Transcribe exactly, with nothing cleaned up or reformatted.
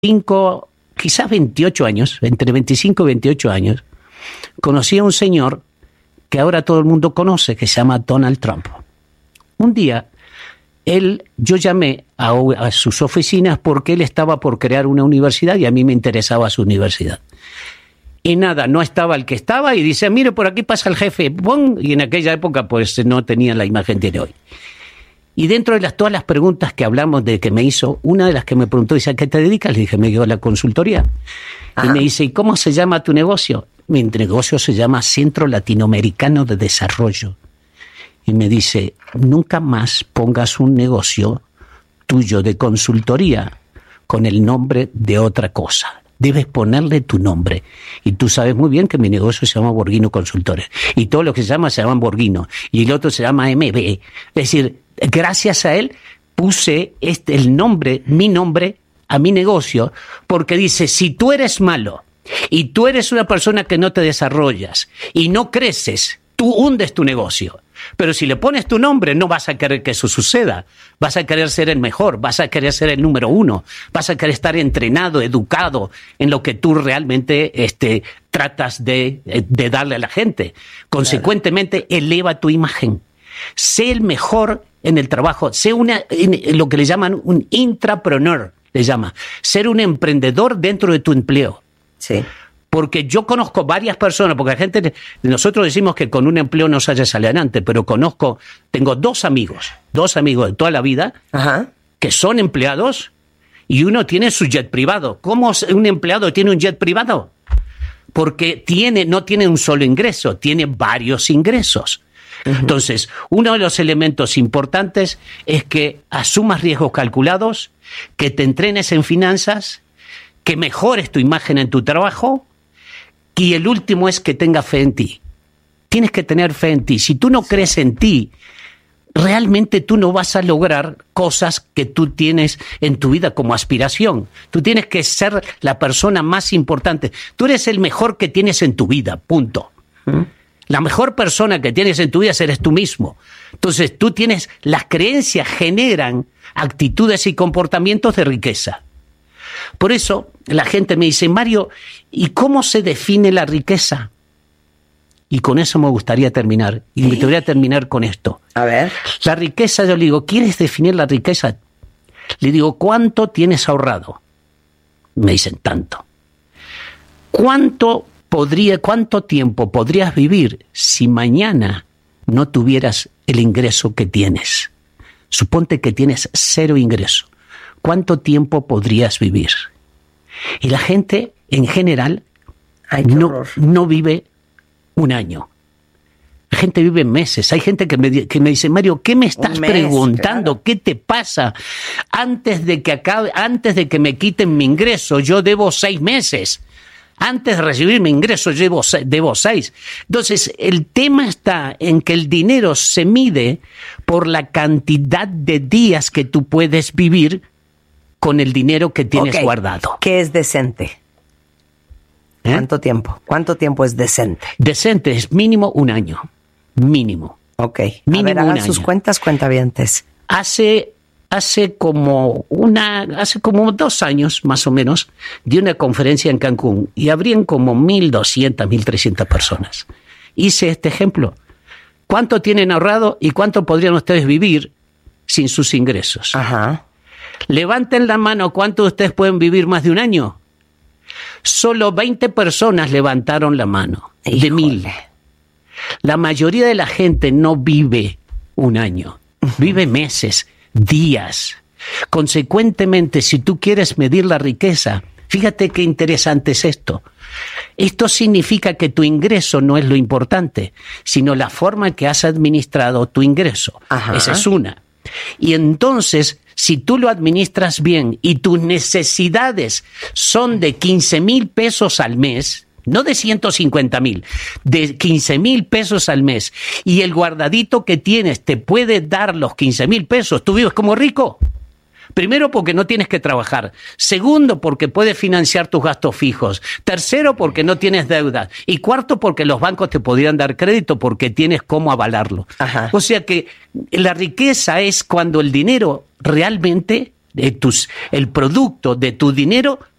veinticinco, quizás veintiocho años, entre veinticinco y veintiocho años, conocí a un señor que ahora todo el mundo conoce, que se llama Donald Trump. Un día, él, yo llamé a, a sus oficinas porque él estaba por crear una universidad y a mí me interesaba su universidad. Y nada, no estaba el que estaba y dice, mire, por aquí pasa el jefe. ¡Bum! Y en aquella época pues no tenía la imagen que tiene hoy. Y dentro de las, todas las preguntas que hablamos de que me hizo, una de las que me preguntó, dice, ¿a qué te dedicas? Le dije, me dio la consultoría. Ajá. Y me dice, ¿y cómo se llama tu negocio? Mi negocio se llama Centro Latinoamericano de Desarrollo. Y me dice, nunca más pongas un negocio tuyo de consultoría con el nombre de otra cosa. Debes ponerle tu nombre. Y tú sabes muy bien que mi negocio se llama Borghino Consultores. Y todo lo que se llama se llama Borghino. Y el otro se llama M B. Es decir, gracias a él puse este, el nombre, mi nombre, a mi negocio, porque dice, si tú eres malo y tú eres una persona que no te desarrollas y no creces, tú hundes tu negocio. Pero si le pones tu nombre, no vas a querer que eso suceda. Vas a querer ser el mejor, vas a querer ser el número uno, vas a querer estar entrenado, educado en lo que tú realmente este, tratas de, de darle a la gente. Consecuentemente, eleva tu imagen. Sé el mejor en el trabajo, sé una, en lo que le llaman un intrapreneur, le llama, ser un emprendedor dentro de tu empleo. Sí. Porque yo conozco varias personas, porque la gente, nosotros decimos que con un empleo no se sale adelante, pero conozco, tengo dos amigos, dos amigos de toda la vida, Ajá. que son empleados y uno tiene su jet privado. ¿Cómo un empleado tiene un jet privado? Porque tiene, no tiene un solo ingreso, tiene varios ingresos. Uh-huh. Entonces, uno de los elementos importantes es que asumas riesgos calculados, que te entrenes en finanzas, que mejores tu imagen en tu trabajo, y el último es que tengas fe en ti. Tienes que tener fe en ti. Si tú no crees en ti, realmente tú no vas a lograr cosas que tú tienes en tu vida como aspiración. Tú tienes que ser la persona más importante. Tú eres el mejor que tienes en tu vida, punto. ¿Mm? La mejor persona que tienes en tu vida eres tú mismo. Entonces, tú tienes, las creencias generan actitudes y comportamientos de riqueza. Por eso la gente me dice, Mario, ¿y cómo se define la riqueza? Y con eso me gustaría terminar. Y me voy a terminar con esto. A ver. La riqueza, yo le digo, ¿quieres definir la riqueza? Le digo, ¿cuánto tienes ahorrado? Me dicen, tanto. ¿Cuánto podría, cuánto tiempo podrías vivir si mañana no tuvieras el ingreso que tienes? Suponte que tienes cero ingreso. ¿Cuánto tiempo podrías vivir? Y la gente, en general, Ay, qué no, horror. no vive un año. La gente vive meses. Hay gente que me, que me dice, Mario, ¿qué me estás mes, preguntando? Claro. ¿Qué te pasa? Antes de que acabe, antes de que me quiten mi ingreso, yo debo seis meses. Antes de recibir mi ingreso, debo, debo seis. Entonces, el tema está en que el dinero se mide por la cantidad de días que tú puedes vivir con el dinero que tienes Okay. guardado. ¿Qué es decente? ¿Eh? ¿Cuánto tiempo? ¿Cuánto tiempo es decente? Decente es mínimo un año. Mínimo. Ok. Mínimo A ver, hagan un sus año. cuentas, cuentavientes. Hace, hace como una, hace como dos años, más o menos, di una conferencia en Cancún y habrían como mil doscientas, mil trescientas personas. Hice este ejemplo. ¿Cuánto tienen ahorrado y cuánto podrían ustedes vivir sin sus ingresos? Ajá. Levanten la mano, ¿cuántos de ustedes pueden vivir más de un año? Solo veinte personas levantaron la mano, de Híjole. mil. La mayoría de la gente no vive un año, vive meses, días. Consecuentemente, si tú quieres medir la riqueza, fíjate qué interesante es esto. Esto significa que tu ingreso no es lo importante, sino la forma en que has administrado tu ingreso. Ajá. Esa es una. Y entonces, si tú lo administras bien y tus necesidades son de quince mil pesos al mes, no de ciento cincuenta mil, de quince mil pesos al mes, y el guardadito que tienes te puede dar los quince mil pesos, ¿tú vives como rico? Primero, porque no tienes que trabajar. Segundo, porque puedes financiar tus gastos fijos. Tercero, porque no tienes deudas. Y cuarto, porque los bancos te podrían dar crédito porque tienes cómo avalarlo. Ajá. O sea que la riqueza es cuando el dinero realmente de tus, el producto de tu dinero